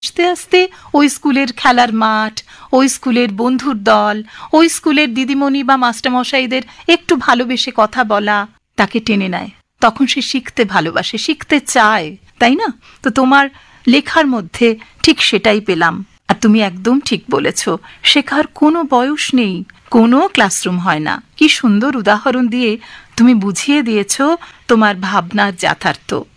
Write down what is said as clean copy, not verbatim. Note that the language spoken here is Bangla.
আস্তে আস্তে ওই স্কুলের খেলার মাঠ, ওই স্কুলের বন্ধুর দল, ওই স্কুলের দিদিমণি বা মাস্টারমশাইদের একটু ভালোবেসে কথা বলা তাকে টেনে নেয়। তখন সে শিখতে ভালোবাসে, শিখতে চায়, তাই না? তো তোমার লেখার মধ্যে ঠিক সেটাই পেলাম। আর তুমি একদম ঠিক বলেছ, শেখার কোনো বয়স নেই, কোনো ক্লাসরুম হয় না। কি সুন্দর উদাহরণ দিয়ে তুমি বুঝিয়ে দিয়েছ তোমার ভাবনার যথার্থ।